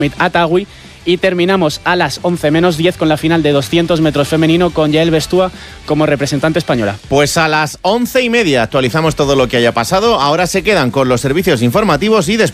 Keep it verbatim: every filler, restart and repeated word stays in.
Atawi. Y terminamos a las once menos diez con la final de doscientos metros femenino con Yael Bestúa como representante española. Pues a las once y media actualizamos todo lo que haya pasado. Ahora se quedan con los servicios informativos y después